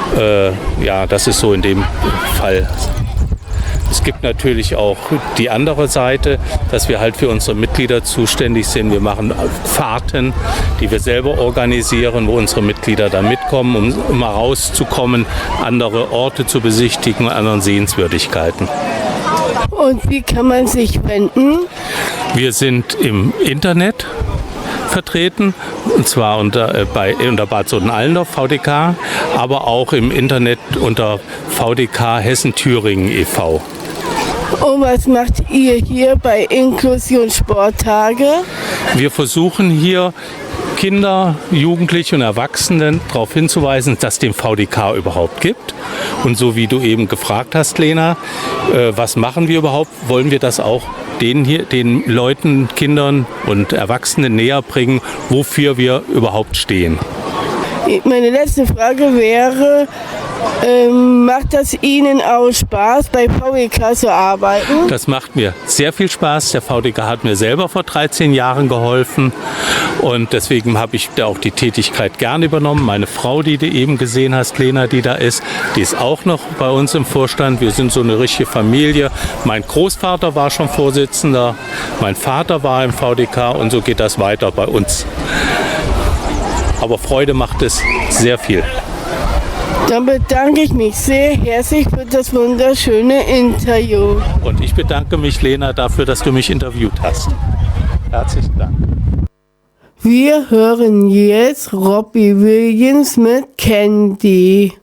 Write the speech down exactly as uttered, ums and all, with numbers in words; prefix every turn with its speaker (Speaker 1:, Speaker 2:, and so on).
Speaker 1: Äh, ja, das ist so in dem Fall. Es gibt natürlich auch die andere Seite, dass wir halt für unsere Mitglieder zuständig sind. Wir machen Fahrten, die wir selber organisieren, wo unsere Mitglieder da mitkommen, um, um mal rauszukommen, andere Orte zu besichtigen, anderen Sehenswürdigkeiten.
Speaker 2: Und wie kann man sich wenden?
Speaker 1: Wir sind im Internet vertreten, und zwar unter, äh, bei, unter Bad Soden-Allendorf, V D K, aber auch im Internet unter V D K Hessen-Thüringen e V
Speaker 2: Und was macht ihr hier bei Inklusion Sporttage?
Speaker 1: Wir versuchen hier Kinder, Jugendliche und Erwachsenen darauf hinzuweisen, dass es den V D K überhaupt gibt. Und so wie du eben gefragt hast, Lena, äh, was machen wir überhaupt, wollen wir das auch den, hier, den Leuten, Kindern und Erwachsenen näher bringen, wofür wir überhaupt stehen.
Speaker 2: Meine letzte Frage wäre, ähm, macht das Ihnen auch Spaß, bei V D K zu arbeiten?
Speaker 1: Das macht mir sehr viel Spaß. Der V D K hat mir selber vor dreizehn Jahren geholfen und deswegen habe ich da auch die Tätigkeit gern übernommen. Meine Frau, die du eben gesehen hast, Lena, die da ist, die ist auch noch bei uns im Vorstand. Wir sind so eine richtige Familie. Mein Großvater war schon Vorsitzender, mein Vater war im V D K und so geht das weiter bei uns. Aber Freude macht es sehr viel.
Speaker 2: Dann bedanke ich mich sehr herzlich für das wunderschöne Interview.
Speaker 1: Und ich bedanke mich, Lena, dafür, dass du mich interviewt hast. Herzlichen Dank.
Speaker 2: Wir hören jetzt Robbie Williams mit Candy.